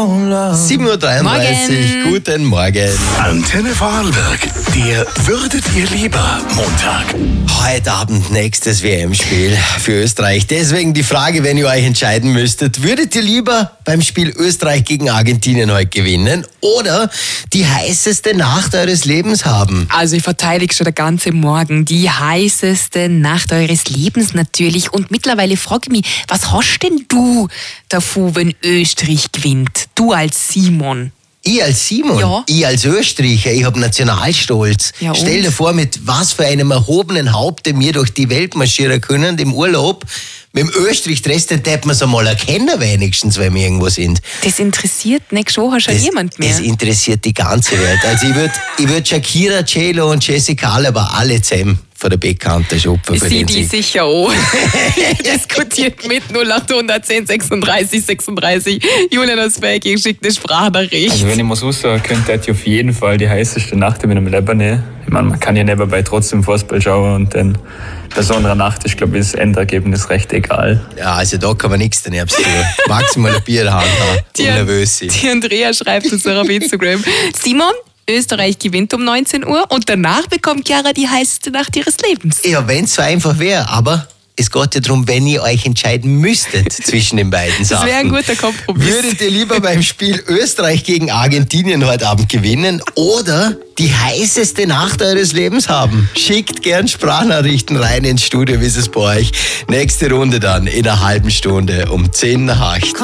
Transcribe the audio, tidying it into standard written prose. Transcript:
7.33 Uhr, Morgen. Guten Morgen. Antenne Vorarlberg, der Würdet ihr lieber Montag. Heute Abend nächstes WM-Spiel für Österreich. Deswegen die Frage, wenn ihr euch entscheiden müsstet, würdet ihr lieber beim Spiel Österreich gegen Argentinien heute gewinnen oder die heißeste Nacht eures Lebens haben? Also ich verteidige schon den ganzen Morgen. Die heißeste Nacht eures Lebens natürlich. Und mittlerweile frage ich mich, was hast denn du davon, wenn Österreich gewinnt? Du als Simon. Ich als Simon, Ja. ich als Österreicher, ich habe Nationalstolz. Ja, und? Stell dir vor, mit was für einem erhobenen Haupte wir durch die Welt marschieren können, im Urlaub. Mit dem Österreich-Dress, den hätten wir es einmal erkennen wenigstens, wenn wir irgendwo sind. Das interessiert nicht schon, hast du niemand mehr. Das interessiert die ganze Welt. Also ich würd Shakira, J-Lo und Jessica Alba alle zusammen von der Bekannten schupfen. Sie die sicher auch. Diskutiert mit 0810 36 36. Julian aus Belgien schickt eine Sprachnachricht. Also wenn ich mal so sagen könnte, hätte ich auf jeden Fall die heißeste Nacht in meinem Leben nehmen. Ich meine, man kann ja nebenbei trotzdem Fußball schauen und dann bei so einer Nacht ist, glaube ich, das Endergebnis recht egal. Ja, also da kann man nichts daneben tun. Maximal ein Bier in der Hand haben und nervös sein. Die Andrea schreibt uns auf Instagram. Simon, Österreich gewinnt um 19 Uhr und danach bekommt Chiara die heißeste Nacht ihres Lebens. Ja, wenn es so einfach wäre, aber es geht ja darum, wenn ihr euch entscheiden müsstet zwischen den beiden Sachen. Das wäre ein guter Kompromiss. Würdet ihr lieber beim Spiel Österreich gegen Argentinien heute Abend gewinnen oder die heißeste Nacht eures Lebens haben? Schickt gern Sprachnachrichten rein ins Studio, wie ist es bei euch? Nächste Runde dann in einer halben Stunde um 10 nach 8.